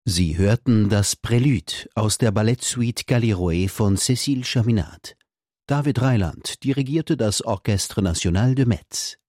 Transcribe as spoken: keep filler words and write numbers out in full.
Sie hörten das Prélude aus der Ballettsuite Galliroé von Cécile Chaminade. David Reiland dirigierte das Orchestre National de Metz.